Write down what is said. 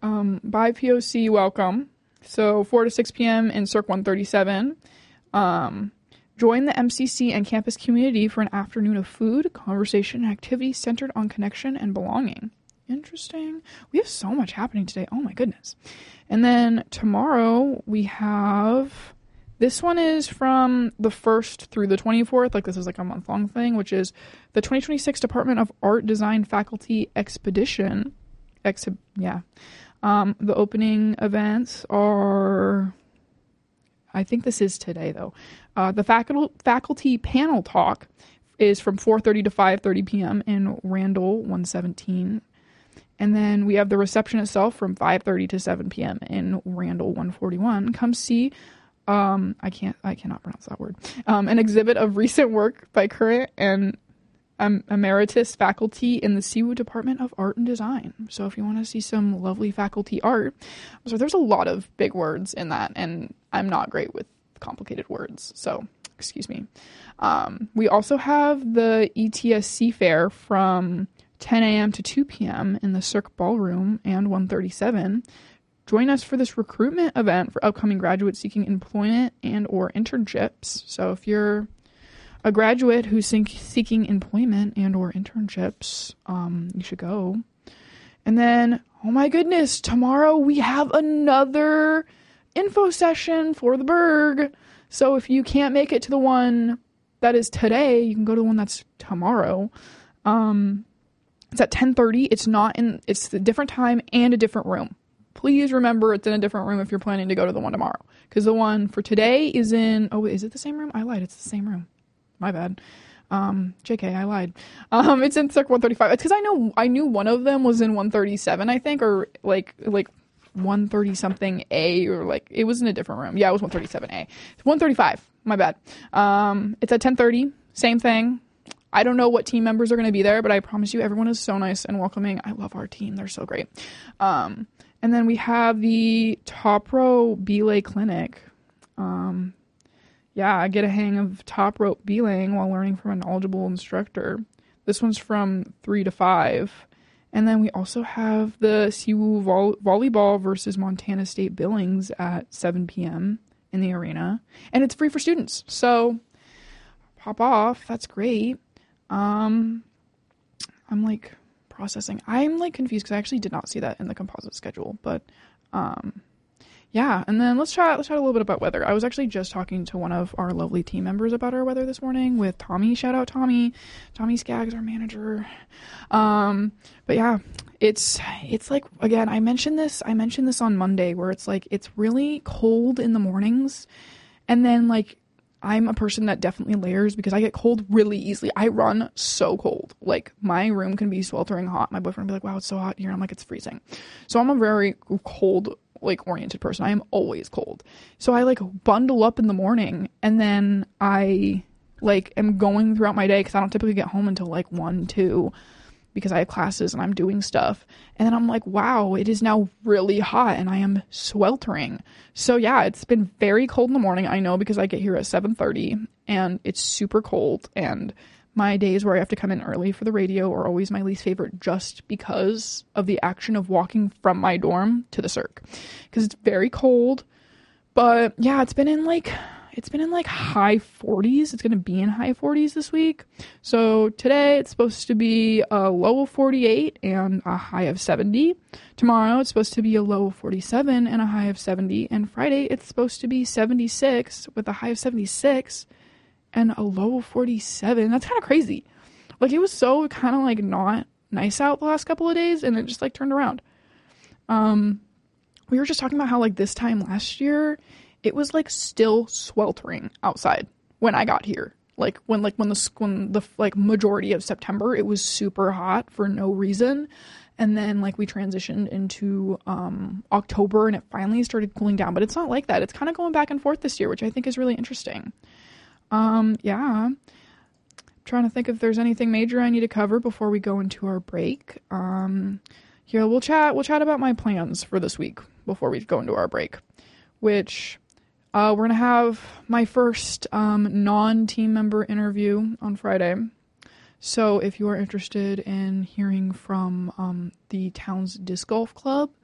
By POC welcome. So 4 to 6 p.m. in Circ 137. Join the MCC and campus community for an afternoon of food, conversation, and activities centered on connection and belonging. Interesting. We have so much happening today. Oh my goodness. And then tomorrow we have, this one is from the 1st through the 24th. Like this is like a month-long thing, which is the 2026 Department of Art Design Faculty Expedition. The opening events are, I think this is today though. The faculty panel talk is from 4:30 to 5:30 p.m. in Randall 117. And then we have the reception itself from 5:30 to 7 p.m. in Randall 141. Come see, I cannot pronounce that word, an exhibit of recent work by current and emeritus faculty in the CWU Department of Art and Design. So if you want to see some lovely faculty art, so there's a lot of big words in that, and I'm not great with complicated words, so excuse me. We also have the ETSC fair from 10 a.m. to 2 p.m. in the Cirque Ballroom and 137. Join us for this recruitment event for upcoming graduates seeking employment and or internships. So if you're a graduate who's seeking employment and or internships, you should go. And then, oh my goodness, tomorrow we have another info session for the Berg. So if you can't make it to the one that is today, you can go to the one that's tomorrow. It's at 10:30. It's a different time and a different room. Please remember it's in a different room if you're planning to go to the one tomorrow. Because the one for today is in, is it the same room? I lied. It's the same room. My bad. JK, I lied. It's in Circ 135. It's because I knew one of them was in 137, I think, or like 130 something A, or like it was in a different room. Yeah, it was 137A. It's 135. My bad. It's at 10:30. Same thing. I don't know what team members are going to be there, but I promise you everyone is so nice and welcoming. I love our team. They're so great. And then we have the Top Row Belay Clinic. I get a hang of top rope belaying while learning from a knowledgeable instructor. This one's from 3 to 5. And then we also have the CWU volleyball versus Montana State Billings at 7 p.m. in the arena. And it's free for students. So pop off. That's great. I'm like processing. I'm like confused because I actually did not see that in the composite schedule. But yeah, and then let's chat a little bit about weather. I was actually just talking to one of our lovely team members about our weather this morning with Tommy. Shout out Tommy. Tommy Skaggs, our manager. But yeah, it's like, again, I mentioned this on Monday, where it's like it's really cold in the mornings, and then like I'm a person that definitely layers because I get cold really easily. I run so cold. Like my room can be sweltering hot. My boyfriend will be like, wow, it's so hot here. I'm like, it's freezing. So I'm a very cold oriented person. I am always cold. So I bundle up in the morning, and then I am going throughout my day because I don't typically get home until 1, 2 because I have classes and I'm doing stuff. And then I'm like, wow, it is now really hot and I am sweltering. So yeah, it's been very cold in the morning. I know because I get here at 7:30 and it's super cold, and my days where I have to come in early for the radio are always my least favorite, just because of the action of walking from my dorm to the Cirque, because it's very cold. But yeah, it's been in high 40s. It's going to be in high 40s this week. So today it's supposed to be a low of 48 and a high of 70. Tomorrow it's supposed to be a low of 47 and a high of 70. And Friday it's supposed to be 76 with a high of 76 and a low of 47. That's kind of crazy. It was so kind of not nice out the last couple of days, and it just turned around. We were just talking about how this time last year it was still sweltering outside when I got here. When the majority of September it was super hot for no reason, and then we transitioned into October and it finally started cooling down. But it's not like that. It's kind of going back and forth this year, which I think is really interesting. Yeah. Trying to think if there's anything major I need to cover before we go into our break. Here we'll chat about my plans for this week before we go into our break, which we're going to have my first non-team member interview on Friday. So if you are interested in hearing from the town's disc golf club,